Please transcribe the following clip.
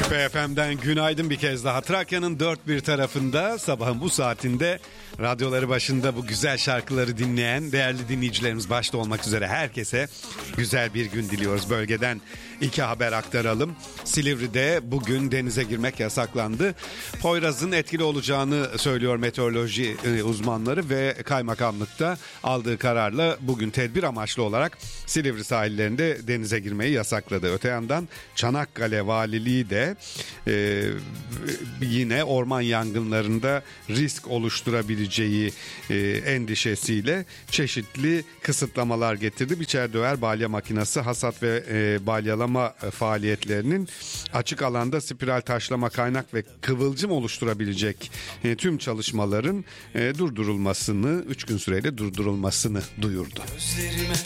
Küpe FM'den günaydın bir kez daha. Trakya'nın dört bir tarafında sabahın bu saatinde radyoları başında bu güzel şarkıları dinleyen değerli dinleyicilerimiz başta olmak üzere herkese güzel bir gün diliyoruz. Bölgeden iki haber aktaralım. Silivri'de bugün denize girmek yasaklandı. Poyraz'ın etkili olacağını söylüyor meteoroloji uzmanları ve kaymakamlıkta aldığı kararla bugün tedbir amaçlı olarak Silivri sahillerinde denize girmeyi yasakladı. Öte yandan Çanakkale Valiliği de yine orman yangınlarında risk oluşturabileceği endişesiyle çeşitli kısıtlamalar getirdi. Biçer-döver balya makinesi hasat ve balyalama faaliyetlerinin açık alanda spiral taşlama, kaynak ve kıvılcım oluşturabilecek tüm çalışmaların durdurulmasını, 3 gün süreyle durdurulmasını duyurdu.